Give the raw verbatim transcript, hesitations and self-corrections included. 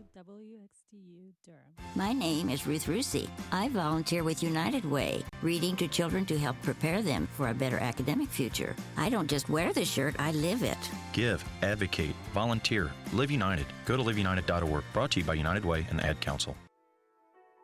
to W X T U Durham. My name is Ruth Rusi. I volunteer with United Way, reading to children to help prepare them for a better academic future. I don't just wear the shirt, I live it. Give, advocate, volunteer, Live United. Go to live united dot org. Brought to you by United Way and the Ad Council.